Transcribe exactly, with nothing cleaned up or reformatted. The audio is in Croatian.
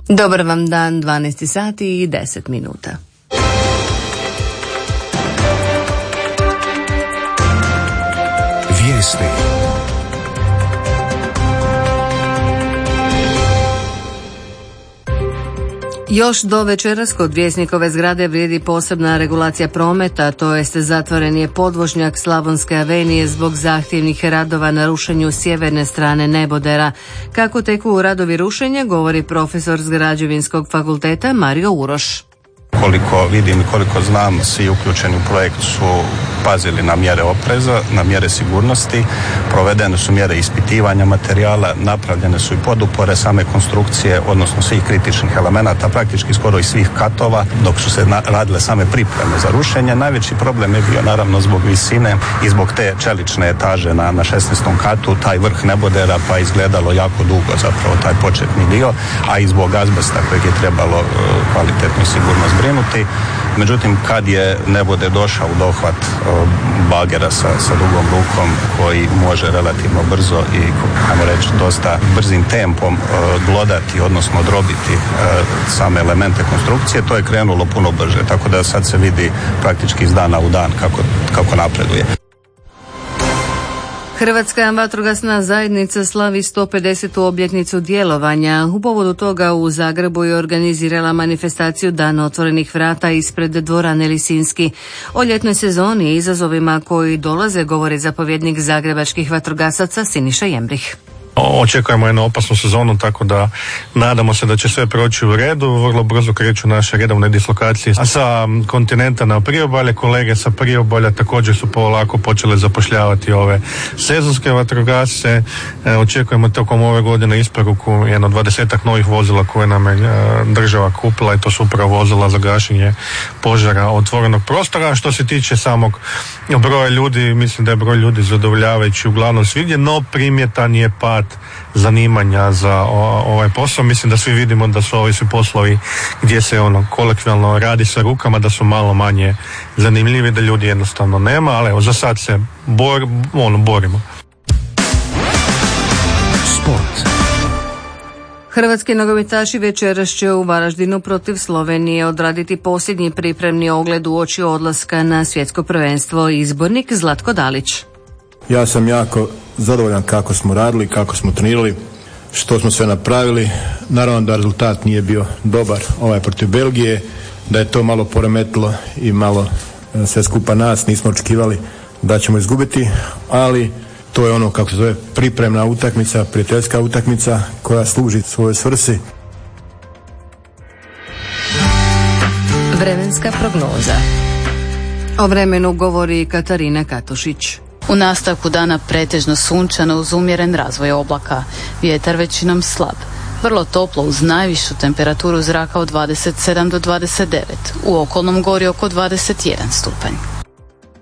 Dobar vam dan, dvanaest sati i deset minuta. Vijesti. Još do večeras kod Vjesnikove zgrade vrijedi posebna regulacija prometa, to jest zatvoren je podvožnjak Slavonske avenije zbog zahtjevnih radova na rušenju sjeverne strane nebodera. Kako teku radovi rušenja, govori profesor s Građevinskog fakulteta Mario Uroš. Koliko vidim i koliko znam, svi uključeni u projekt su pazili na mjere opreza, na mjere sigurnosti, provedene su mjere ispitivanja materijala, napravljene su i podupore same konstrukcije, odnosno svih kritičnih elemenata, praktički skoro i svih katova, dok su se na, radile same pripreme za rušenje. Najveći problem je bio naravno zbog visine i zbog te čelične etaže na, na šesnaestom katu, taj vrh nebodera, pa izgledalo jako dugo zapravo taj početni dio, a i zbog azbesta kojeg je trebalo uh, kvalitetno i sigurno zbrinuti. Međutim, kad je neboder došao u dohvat uh, bagera sa, sa dugom rukom koji može relativno brzo i, ajmo reći, dosta brzim tempom uh, glodati, odnosno odrobiti uh, same elemente konstrukcije, to je krenulo puno brže, tako da sad se vidi praktički iz dana u dan kako, kako napreduje. Hrvatska vatrogasna zajednica slavi sto pedesetu obljetnicu djelovanja. U povodu toga u Zagrebu je organizirala manifestaciju Dana otvorenih vrata ispred dvorane Lisinski. O ljetnoj sezoni i izazovima koji dolaze govori zapovjednik zagrebačkih vatrogasaca Siniša Jembrih. Očekujemo jednu opasnu sezonu, tako da nadamo se da će sve proći u redu. Vrlo brzo kreću naše redovne dislokacije. A sa kontinenta na priobalje, kolege sa priobalja također su polako počele zapošljavati ove sezonske vatrogasce. E, očekujemo tokom ove godine isporuku jedno dvadesetak novih vozila koje nam je e, država kupila i to su upravo vozila za gašenje požara otvorenog prostora. Što se tiče samog broja ljudi, mislim da je broj ljudi zadovoljavajući uglavnom svigdje, no primjetan je pad zanimanja za ovaj posao. Mislim da svi vidimo da su ovi svi poslovi gdje se ono kolektivno radi sa rukama, da su malo manje zanimljivi, da ljudi jednostavno nema, ali evo za sad se bor, ono, borimo. Sport. Hrvatski nogometaši večeras će u Varaždinu protiv Slovenije odraditi posljednji pripremni ogled uoči odlaska na svjetsko prvenstvo. Izbornik Zlatko Dalić. Ja sam jako zadovoljan kako smo radili, kako smo trenirali, što smo sve napravili. Naravno da rezultat nije bio dobar ovaj protiv Belgije, da je to malo poremetilo i malo sve skupa nas, nismo očekivali da ćemo izgubiti, ali to je ono, kako se zove, pripremna utakmica, prijateljska utakmica koja služi svojoj svrsi. Vremenska prognoza. O vremenu govori Katarina Katošić. U nastavku dana pretežno sunčano uz umjeren razvoj oblaka. Vjetar većinom slab. Vrlo toplo uz najvišu temperaturu zraka od dvadeset sedam do dvadeset devet. U okolnom gori oko dvadeset jedan stupanj.